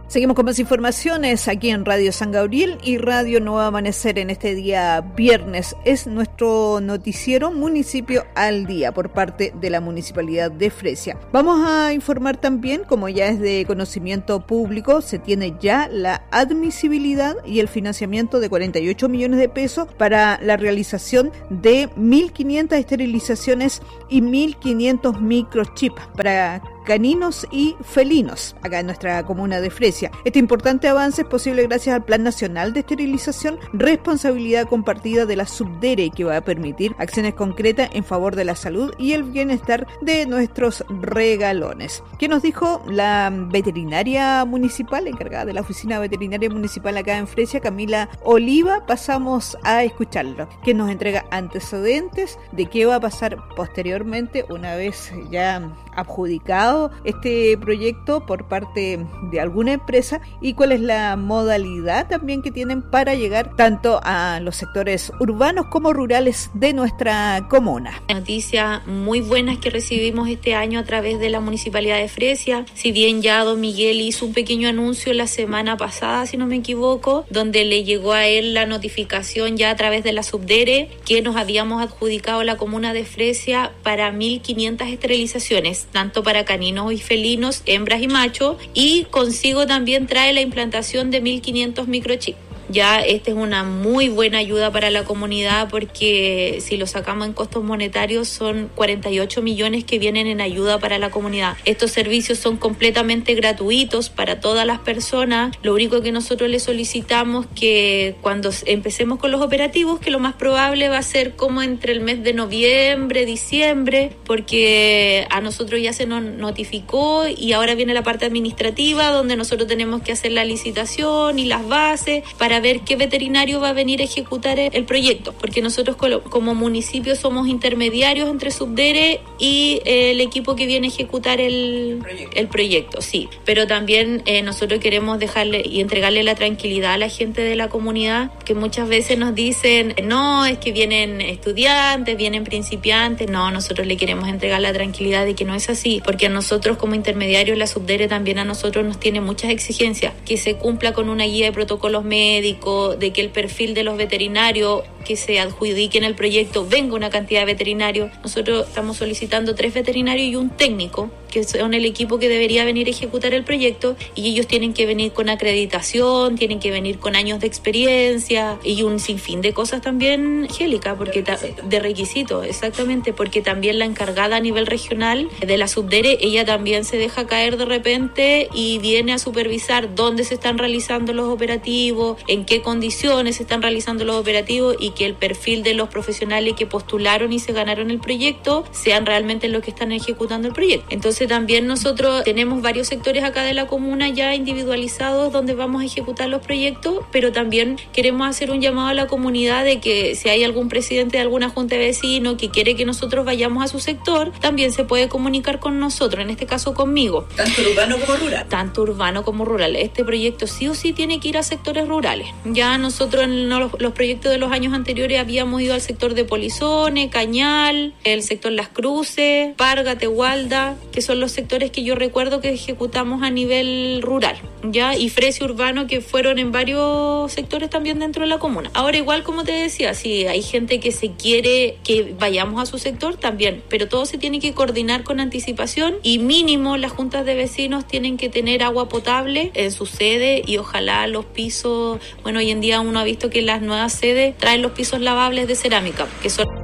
Seguimos con más informaciones aquí en Radio San Gabriel y Radio Nuevo Amanecer en este día viernes. Es nuestro noticiero Municipio al Día por parte de la Municipalidad de Fresia. Vamos a informar también, como ya es de conocimiento público, se tiene ya la admisibilidad y el financiamiento de 48 millones de pesos para la realización de 1.500 esterilizaciones y 1.500 microchips para caninos y felinos acá en nuestra comuna de Fresia. Este importante avance es posible gracias al Plan Nacional de Esterilización, responsabilidad compartida de la Subdere, que va a permitir acciones concretas en favor de la salud y el bienestar de nuestros regalones. ¿Qué nos dijo la veterinaria municipal, encargada de la oficina veterinaria municipal acá en Fresia, Camila Oliva? Pasamos a escucharlo, que nos entrega antecedentes de qué va a pasar posteriormente una vez ya adjudicado este proyecto por parte de alguna empresa y cuál es la modalidad también que tienen para llegar tanto a los sectores urbanos como rurales de nuestra comuna. Noticias muy buenas que recibimos este año a través de la Municipalidad de Fresia. Si bien ya don Miguel hizo un pequeño anuncio la semana pasada, si no me equivoco, donde le llegó a él la notificación ya a través de la Subdere que nos habíamos adjudicado a la comuna de Fresia para 1.500 esterilizaciones, tanto para caninos y felinos, hembras y machos, y consigo también trae la implantación de 1.500 microchips. Ya esta es una muy buena ayuda para la comunidad porque si lo sacamos en costos monetarios son 48 millones que vienen en ayuda para la comunidad. Estos servicios son completamente gratuitos para todas las personas. Lo único que nosotros les solicitamos que cuando empecemos con los operativos, que lo más probable va a ser como entre el mes de noviembre, diciembre, porque a nosotros ya se nos notificó y ahora viene la parte administrativa donde nosotros tenemos que hacer la licitación y las bases para ver qué veterinario va a venir a ejecutar el proyecto, porque nosotros como municipio somos intermediarios entre Subdere y el equipo que viene a ejecutar el proyecto, sí, pero también nosotros queremos dejarle y entregarle la tranquilidad a la gente de la comunidad, que muchas veces nos dicen, no, es que vienen estudiantes, vienen principiantes. No, nosotros le queremos entregar la tranquilidad de que no es así, porque a nosotros como intermediarios la Subdere también a nosotros nos tiene muchas exigencias, que se cumpla con una guía de protocolos médicos, de que el perfil de los veterinarios que se adjudiquen el proyecto venga una cantidad de veterinarios. Nosotros estamos solicitando 3 veterinarios y un técnico, que son el equipo que debería venir a ejecutar el proyecto, y ellos tienen que venir con acreditación, tienen que venir con años de experiencia y un sinfín de cosas también, Angélica, porque de requisitos, exactamente, porque también la encargada a nivel regional de la Subdere, ella también se deja caer de repente y viene a supervisar dónde se están realizando los operativos, en qué condiciones se están realizando los operativos y que el perfil de los profesionales que postularon y se ganaron el proyecto sean realmente los que están ejecutando el proyecto. Entonces también nosotros tenemos varios sectores acá de la comuna ya individualizados donde vamos a ejecutar los proyectos, pero también queremos hacer un llamado a la comunidad de que si hay algún presidente de alguna junta de vecinos que quiere que nosotros vayamos a su sector, también se puede comunicar con nosotros, en este caso conmigo. Tanto urbano como rural. Tanto urbano como rural. Este proyecto sí o sí tiene que ir a sectores rurales. Ya nosotros en los proyectos de los años anteriores habíamos ido al sector de Polizone, Cañal, el sector Las Cruces, Parga, Tehualda, que son los sectores que yo recuerdo que ejecutamos a nivel rural, ya, y Fresia urbano, que fueron en varios sectores también dentro de la comuna. Ahora igual, como te decía, si hay gente que se quiere que vayamos a su sector también, pero todo se tiene que coordinar con anticipación y mínimo las juntas de vecinos tienen que tener agua potable en su sede y ojalá los pisos, bueno, hoy en día uno ha visto que las nuevas sedes traen los pisos lavables de cerámica, que son